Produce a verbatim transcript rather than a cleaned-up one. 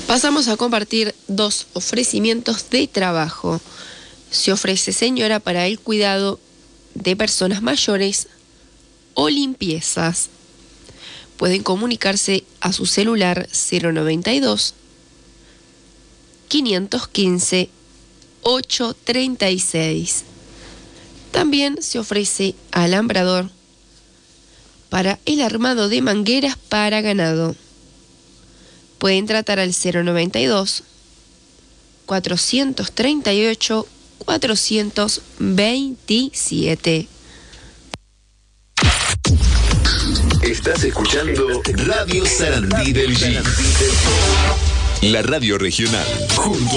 Pasamos a compartir dos ofrecimientos de trabajo. Se ofrece señora para el cuidado de personas mayores o limpiezas. Pueden comunicarse a su celular cero noventa y dos, quinientos quince, ochocientos treinta y seis. También se ofrece alambrador para el armado de mangueras para ganado. Pueden tratar al cero noventa y dos, cuatrocientos treinta y ocho, cuatrocientos veintisiete. Estás escuchando Radio Sarandí del G. La radio regional, junto